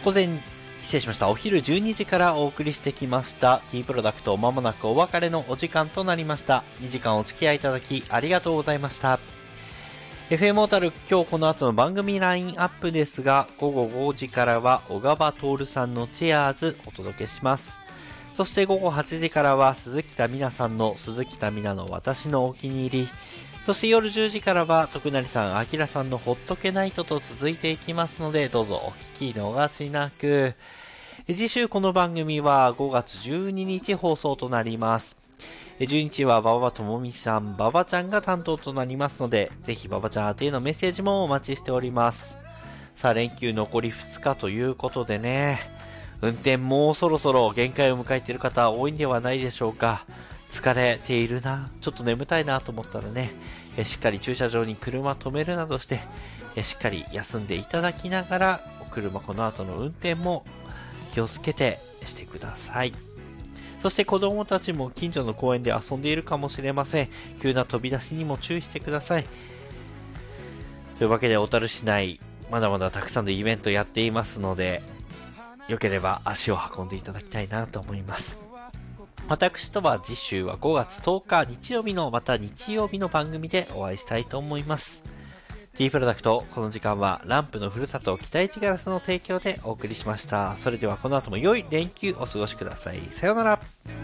失礼しました。お昼12時からお送りしてきました T プロダクト、まもなくお別れのお時間となりました。2時間お付き合いいただきありがとうございました。FM 小樽、今日この後の番組ラインアップですが、午後5時からは小川徹さんのチェアーズお届けします。そして午後8時からは鈴木田美奈さんの鈴木田美奈の私のお気に入り。そして夜10時からは徳成さん、あきらさんのほっとけないとと続いていきますので、どうぞお聞き逃しなく。次週この番組は5月12日放送となります。12日は馬場智美さん、馬場ちゃんが担当となりますので、ぜひ馬場ちゃん宛てのメッセージもお待ちしております。さあ連休残り2日ということでね、運転もうそろそろ限界を迎えている方多いんではないでしょうか。疲れているな、ちょっと眠たいなと思ったらね、しっかり駐車場に車止めるなどして、しっかり休んでいただきながら、お車この後の運転も気をつけてしてください。そして子供たちも近所の公園で遊んでいるかもしれません。急な飛び出しにも注意してください。というわけで小樽市内、まだまだたくさんのイベントやっていますので、よければ足を運んでいただきたいなと思います。私とは次週は5月10日日曜日のまた日曜日の番組でお会いしたいと思います。T プロダクト、この時間はランプのふるさと北市ガラスの提供でお送りしました。それではこの後も良い連休お過ごしください。さようなら。